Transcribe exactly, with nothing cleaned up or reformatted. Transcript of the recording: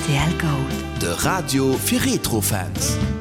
R T L Gold. De Radio für Retrofans.